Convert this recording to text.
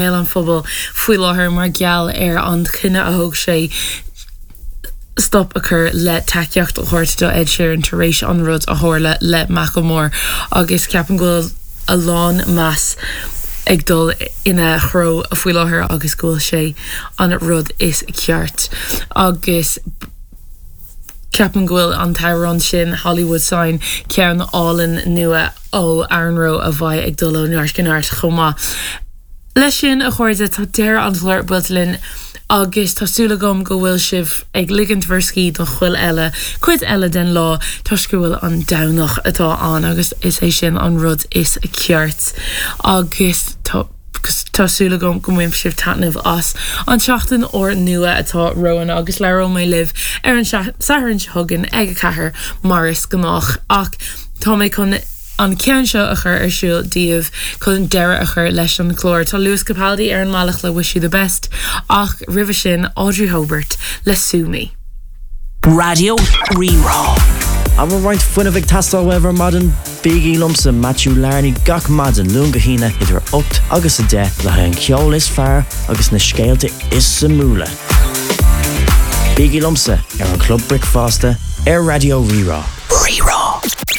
an fphobal faoi láthair mar geall an chuine a thug sé stop occur le takeíocht a chuirt do Ed Sheeran tar éis an rud a thorla le Macklemore agus ceapan go a lán meas ag dul ina chró a faoi láthair agus gúil sé an rud is ceart agus ceapan gúil an Tyrone sin Hollywood sign ceann álinn nua ó Aaron a bhaid ag dul ó nearcin chomá leis sin a chuirde tá deir an flirt butlin agus tásúla gom go bhfuil sibh ag ligint verscí don chfuil cuid eile den lá tuiscúil an danach atá an agus is é sin an rud is ceart agus tásúla gom go mhuiim sibh tanmh as an seachtain ó nua atá roin agus leró mé libh ar an saharann thugan ag a chathair maris gnách ach tá mé chun an cean seo a chur ar siúil díobh chun deire a chur leis an chlór. Tá Lewis Capaldi ar an malach le Wish You the Best ach ribh sin Audrey Hobart le Sue Me. Radio Rerá. I'm right funnavig tastal wever modern Biggie Lumsa Matthew Larney gach madan lunga hina idir 8 agus a 10 le an ceol is fear agus na scéalte is samúla. Biggie Lumsa ar an Club Brick Fásta ar Radio Rerá. Rerá.